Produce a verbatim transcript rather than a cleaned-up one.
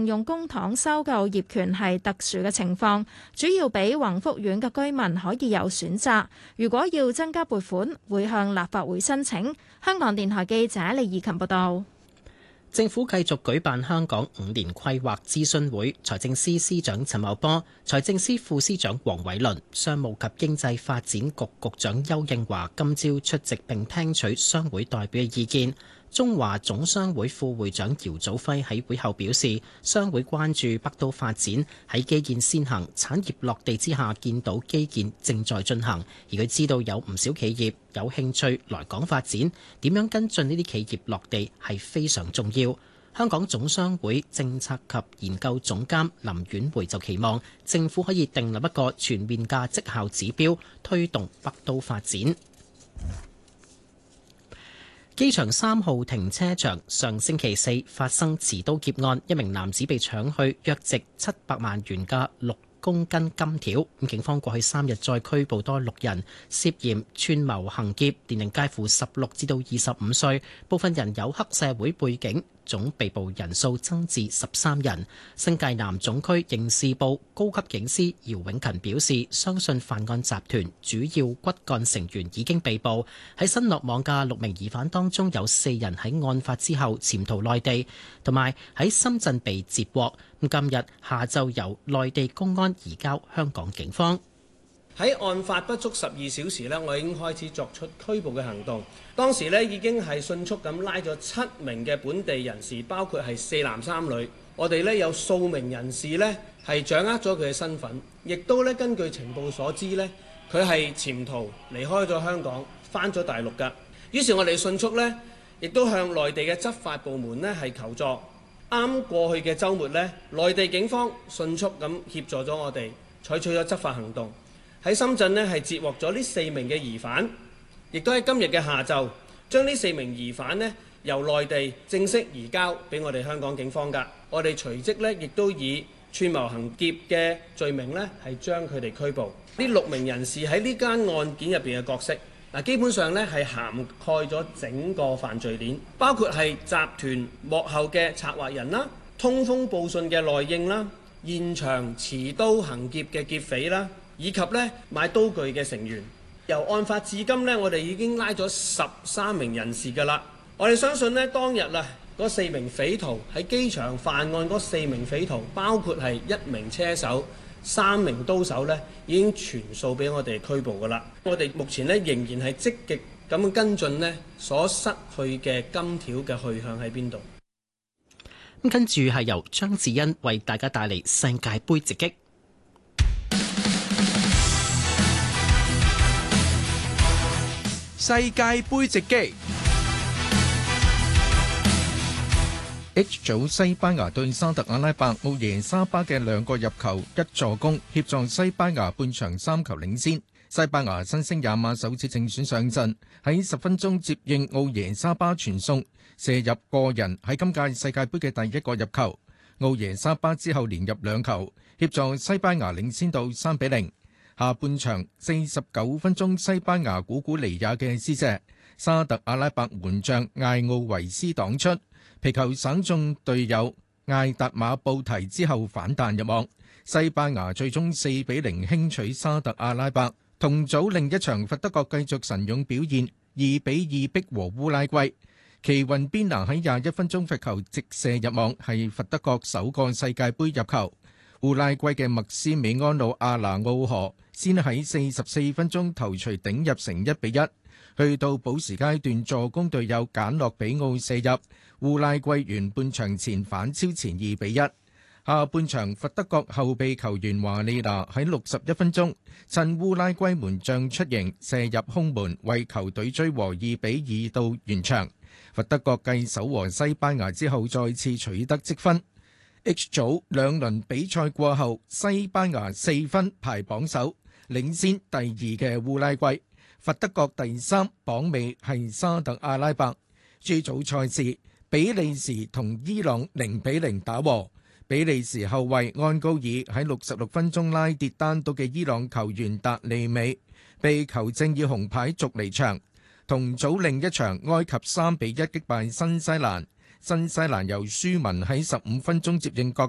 動用公帑收購業權係特殊嘅情況，主要俾宏福苑嘅居民可以有選擇。如果要增加撥款，會向立法會申請。香港電台記者李怡琴報道。 政府繼續舉辦香港五年規劃諮詢會，財政司司長陳茂波、財政司副司長黃偉綸、商務及經濟發展局局長邱應華今朝出席並聽取商會代表嘅意見。中華總商會副會長姚祖輝喺會後表示，商會關注北都發展喺基建先行、產業落地之下，見到基建正在進行，而佢知道有唔少企業有興趣來港發展，點樣跟進呢啲企業落地係非常重要。香港總商會政策及研究總監林婉慧就期望政府可以訂立一個全面嘅績效指標，推動北都發展。機場三號停車場上星期四發生持刀劫案，一名男子被搶去約值七百萬元嘅六公斤金條。咁警方過去三日再拘捕多六人，涉嫌串謀行劫，年齡介乎十六至到二十五歲，部分人有黑社會背景。總被捕人數增至十三人。新界南總區刑事部高級警司姚永勤表示，相信犯案集團主要骨幹成員已經被捕。喺新落網嘅六名疑犯當中，有四人喺案發之後潛逃內地，同埋喺深圳被截獲。今日下晝由內地公安移交香港警方。 喺案發不足十二小時呢，我已經開始作出拘捕嘅行動。當時呢已經係迅速咁拉咗七名嘅本地人士，包括係四男三女。我哋呢有數名人士呢係掌握咗佢嘅身份，亦都呢根據情報所知呢，佢係潛逃離開咗香港，返咗大陸㗎。於是我哋迅速呢亦都向內地嘅執法部門呢係求助。啱過去嘅週末呢，內地警方迅速咁協助咗我哋，採取咗執法行動。喺深圳呢，係截獲咗呢四名嘅疑犯，亦都喺今日嘅下晝將呢四名疑犯呢由內地正式移交俾我哋香港警方㗎。我哋隨即呢亦都以串謀行劫嘅罪名呢係將佢哋拘捕。呢六名人士喺呢間案件入邊嘅角色，嗱基本上呢係涵蓋咗整個犯罪鏈，包括係集團幕後嘅策劃人啦、通風報信嘅內應啦、現場持刀行劫嘅劫匪啦，以及咧買刀具嘅成員。由案發至今呢，我哋已經拉咗十三名人士㗎啦。我哋相信呢，當日啊嗰四名匪徒喺機場犯案嗰四名匪徒，包括係一名車手、三名刀手呢，已經全數俾我哋拘捕㗎啦。我哋目前呢，仍然係積極咁跟進呢所失去嘅金條嘅去向喺邊度。 咁跟住係由張智恩為大家帶嚟世界盃直擊。 世界盃直擊 H 組西班牙對沙特阿拉伯，奧耶沙巴嘅兩個入球一助攻，協助西班牙半場三球領先。西班牙新星亞馬首次正選上陣，喺十分鐘接應奧耶沙巴傳送，射入個人喺今屆世界盃嘅第一個入球。奧耶沙巴之後連入兩球，協助西班牙領先到三比零。下半場四十九分鐘，西班牙古古尼亞嘅施射，沙特阿拉伯門將艾奧維斯擋出，皮球省中隊友艾達馬布提之後反彈入網，西班牙最終四比零輕取沙特阿拉伯。同組另一場佛得角繼續神勇表現，二比二逼和烏拉圭。奇雲邊拿喺廿一分鐘罰球直射入網，係佛得角首個世界盃入球。烏拉圭嘅麥斯美安魯阿拿奧河先喺四十四分鐘頭槌頂入成一比一，去到補時階段助攻隊友簡諾比奧射入，烏拉圭完半場前反超前二比一。下半場佛得角後備球員華利拿喺六十一分鐘趁烏拉圭門將出迎射入空門，為球隊追和二比二到完場。佛得角繼首和西班牙之後再次取得積分。H 組兩輪比賽過後，西班牙四分排榜首，領先第二嘅烏拉圭。佛得角第三，榜尾係沙特阿拉伯。G 組賽事，比利時同伊朗零比零打和。比利時後衛安高爾喺六十六分鐘拉跌單獨嘅伊朗球員達利美，被球證以紅牌逐離場。同組另一場，埃及三比一擊敗新西蘭。新西蘭由舒文喺十五分鐘接應角